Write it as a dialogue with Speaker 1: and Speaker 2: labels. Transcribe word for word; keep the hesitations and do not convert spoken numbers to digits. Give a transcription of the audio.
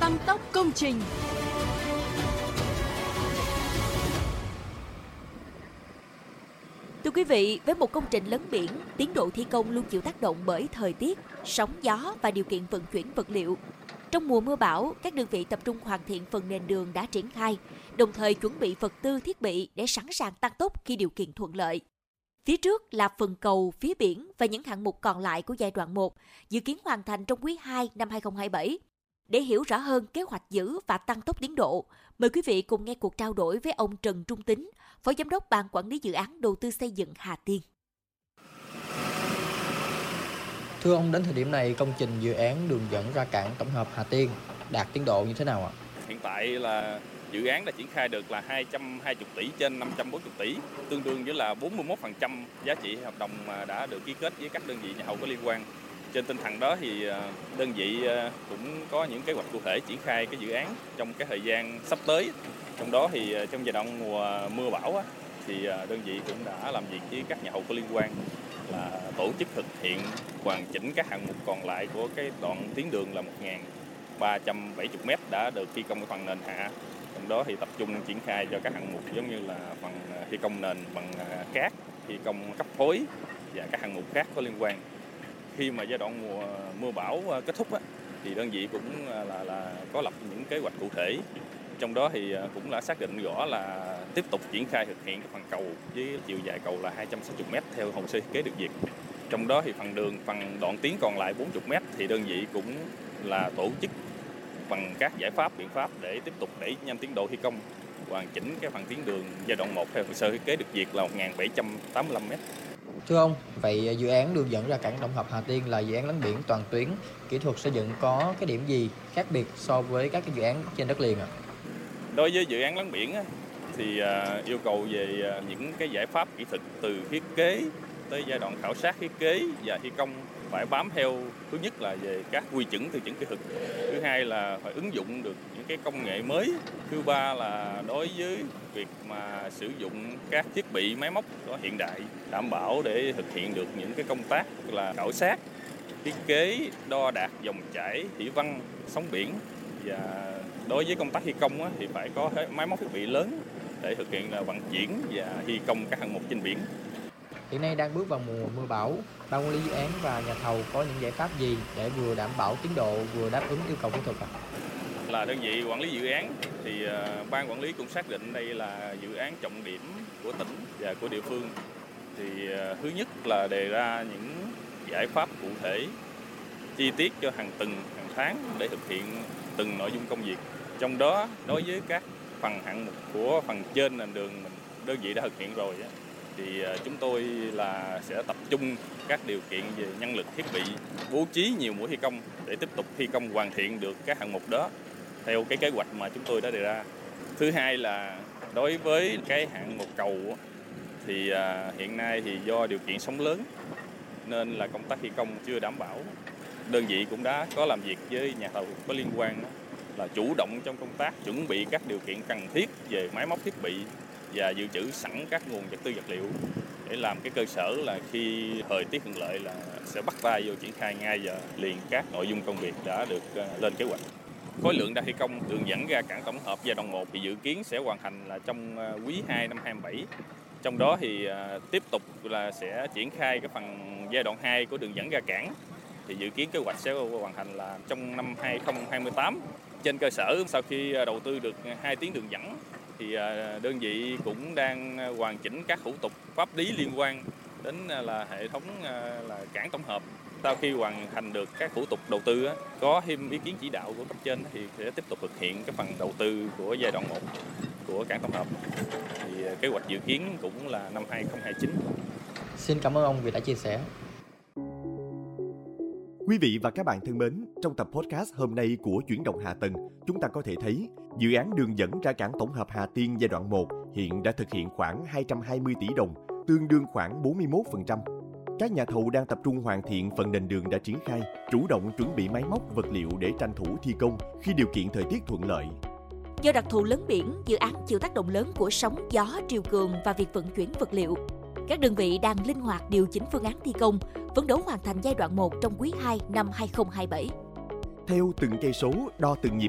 Speaker 1: Tăng tốc công trình.
Speaker 2: Thưa quý vị, với một công trình lớn biển, tiến độ thi công luôn chịu tác động bởi thời tiết, sóng gió và điều kiện vận chuyển vật liệu. Trong mùa mưa bão, các đơn vị tập trung hoàn thiện phần nền đường đã triển khai, đồng thời chuẩn bị vật tư thiết bị để sẵn sàng tăng tốc khi điều kiện thuận lợi. Phía trước là phần cầu, phía biển và những hạng mục còn lại của giai đoạn một, dự kiến hoàn thành trong quý hai năm hai không hai bảy. Để hiểu rõ hơn kế hoạch giữ và tăng tốc tiến độ, mời quý vị cùng nghe cuộc trao đổi với ông Trần Trung Tín, Phó Giám đốc Ban Quản lý Dự án Đầu tư Xây dựng Hà Tiên.
Speaker 3: Thưa ông, đến thời điểm này, công trình dự án đường dẫn ra cảng tổng hợp Hà Tiên đạt tiến độ như thế nào ạ?
Speaker 4: Hiện tại là dự án đã triển khai được là hai trăm hai mươi tỷ trên năm trăm bốn mươi tỷ, tương đương với là bốn mươi mốt phần trăm giá trị hợp đồng mà đã được ký kết với các đơn vị nhà thầu có liên quan. Trên tinh thần đó thì đơn vị cũng có những kế hoạch cụ thể triển khai cái dự án trong cái thời gian sắp tới. Trong đó thì trong giai đoạn mùa mưa bão thì đơn vị cũng đã làm việc với các nhà thầu có liên quan là tổ chức thực hiện hoàn chỉnh các hạng mục còn lại của cái đoạn tuyến đường là một nghìn ba trăm bảy mươi mét đã được thi công cái phần nền hạ. Trong đó thì tập trung triển khai cho các hạng mục giống như là phần thi công nền bằng cát, thi công cấp phối và các hạng mục khác có liên quan. Khi mà giai đoạn mùa mưa bão kết thúc á, thì đơn vị cũng là, là có lập những kế hoạch cụ thể. Trong đó thì cũng đã xác định rõ là tiếp tục triển khai thực hiện cái phần cầu với chiều dài cầu là hai trăm sáu mươi mét theo hồ sơ thiết kế được duyệt. Trong đó thì phần đường, phần đoạn tuyến còn lại bốn mươi mét thì đơn vị cũng là tổ chức bằng các giải pháp, biện pháp để tiếp tục đẩy nhanh tiến độ thi công, hoàn chỉnh cái phần tuyến đường giai đoạn một theo hồ sơ thiết kế được duyệt là một nghìn bảy trăm tám mươi lăm mét.
Speaker 3: Thưa ông, vậy dự án đường dẫn ra cảng tổng hợp Hà Tiên là dự án lấn biển toàn tuyến, kỹ thuật xây dựng có cái điểm gì khác biệt so với các cái dự án trên đất liền ạ?
Speaker 4: Đối với dự án lấn biển thì yêu cầu về những cái giải pháp kỹ thuật từ thiết kế tới giai đoạn khảo sát thiết kế và thi công phải bám theo, thứ nhất là về các quy chuẩn tiêu chuẩn kỹ thuật, thứ hai là phải ứng dụng được những cái công nghệ mới, thứ ba là đối với việc mà sử dụng các thiết bị máy móc có hiện đại đảm bảo để thực hiện được những cái công tác là khảo sát, thiết kế, đo đạc dòng chảy, thủy văn, sóng biển. Và đối với công tác thi công á, thì phải có máy móc thiết bị lớn để thực hiện là vận chuyển và thi công các hạng mục trên biển.
Speaker 3: Hiện nay đang bước vào mùa mưa bão, ban quản lý dự án và nhà thầu có những giải pháp gì để vừa đảm bảo tiến độ vừa đáp ứng yêu cầu kỹ thuật ạ?
Speaker 4: Là đơn vị quản lý dự án thì ban quản lý cũng xác định đây là dự án trọng điểm của tỉnh và của địa phương. Thì thứ nhất là đề ra những giải pháp cụ thể chi tiết cho hàng tuần, hàng tháng để thực hiện từng nội dung công việc. Trong đó đối với các phần hạng mục của phần trên nền đường mình đơn vị đã thực hiện rồi thì chúng tôi là sẽ tập trung các điều kiện về nhân lực thiết bị, bố trí nhiều mũi thi công để tiếp tục thi công hoàn thiện được các hạng mục đó theo cái kế hoạch mà chúng tôi đã đề ra. Thứ hai là đối với cái hạng mục cầu thì hiện nay thì do điều kiện sóng lớn nên là công tác thi công chưa đảm bảo. Đơn vị cũng đã có làm việc với nhà thầu có liên quan là chủ động trong công tác chuẩn bị các điều kiện cần thiết về máy móc thiết bị và dự trữ sẵn các nguồn vật tư vật liệu để làm cái cơ sở là khi thời tiết thuận lợi là sẽ bắt tay vô triển khai ngay giờ liền các nội dung công việc đã được lên kế hoạch. Khối lượng đang thi công đường dẫn ra cảng tổng hợp giai đoạn một thì dự kiến sẽ hoàn thành là trong quý hai năm hai không hai bảy. Trong đó thì tiếp tục là sẽ triển khai cái phần giai đoạn hai của đường dẫn ra cảng. Thì dự kiến kế hoạch sẽ hoàn thành là trong năm hai không hai tám. Trên cơ sở sau khi đầu tư được hai tuyến đường dẫn thì đơn vị cũng đang hoàn chỉnh các thủ tục pháp lý liên quan đến là hệ thống là cảng tổng hợp. Sau khi hoàn thành được các thủ tục đầu tư có thêm ý kiến chỉ đạo của cấp trên thì sẽ tiếp tục thực hiện cái phần đầu tư của giai đoạn một của cảng tổng hợp. Thì kế hoạch dự kiến cũng là năm hai không hai chín.
Speaker 3: Xin cảm ơn ông vì đã chia sẻ.
Speaker 5: Quý vị và các bạn thân mến, trong tập podcast hôm nay của Chuyển động Hạ Tầng, chúng ta có thể thấy dự án đường dẫn ra cảng tổng hợp Hà Tiên giai đoạn một hiện đã thực hiện khoảng hai trăm hai mươi tỷ đồng, tương đương khoảng bốn mươi mốt phần trăm. Các nhà thầu đang tập trung hoàn thiện phần nền đường đã triển khai, chủ động chuẩn bị máy móc, vật liệu để tranh thủ thi công khi điều kiện thời tiết thuận lợi.
Speaker 2: Do đặc thù lớn biển, dự án chịu tác động lớn của sóng, gió, triều cường và việc vận chuyển vật liệu. Các đơn vị đang linh hoạt điều chỉnh phương án thi công, phấn đấu hoàn thành giai đoạn một trong quý hai năm hai không hai bảy.
Speaker 5: Theo từng cây số, đo từng nhịp